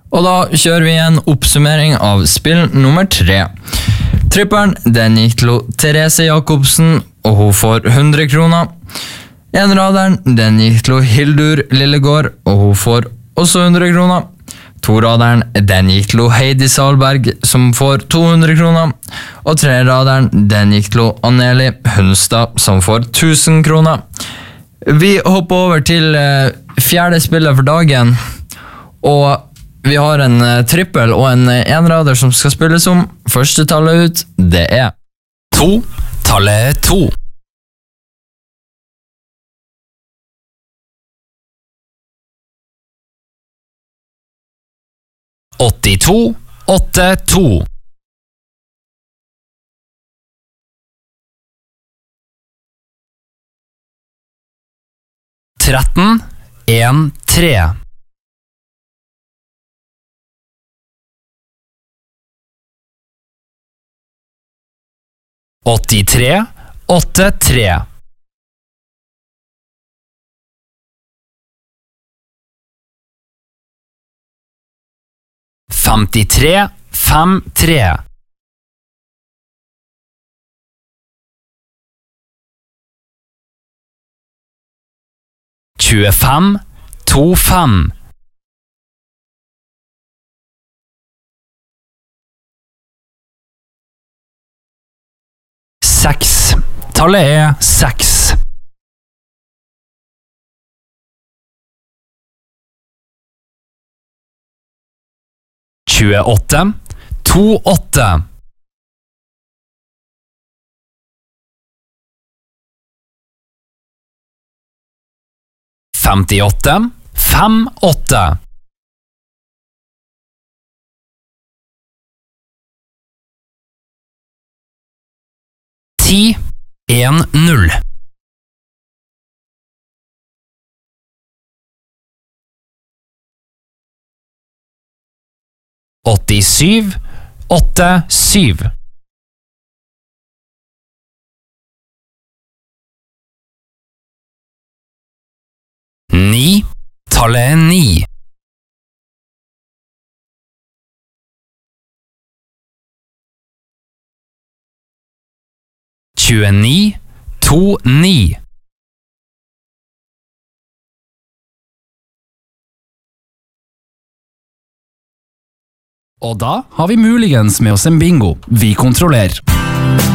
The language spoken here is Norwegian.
Og da kjører vi en oppsummering av spill nummer 3. Tripperen, den gikk til Therese Jacobsen, og hun får 100 kroner. Enraderen, den gikk til Hildur Lillegård, og hun får også 100 kroner. Toraderen, den gikk til Heidi Salberg, som får 200 kroner. Og treraderen, den gikk til Anneli Hunstad, som får 1000 kroner. Vi hopper over til fjerde spillet for dagen, og vi har en trippel og en enrader som skal spilles om. Første tallet ut, det er 2. Tallet 2. 82, 82. 13, 1, 3. 83, 8, 3. 53, 5, 3. 25, 2, 5. 6. Tallet er 6. 28, 2, 8. 58, 5, 8. 10, 1, 0. 87, 8, 7. 9, tallet er 9. 29, 2, 9. 'Og da har vi muligens med oss en bingo. Vi kontrollerer.